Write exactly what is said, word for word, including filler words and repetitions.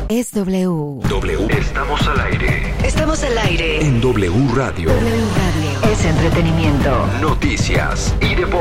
es W. W. Estamos al aire. Estamos al aire. En W Radio. W Radio. Es entretenimiento. Noticias y deportes.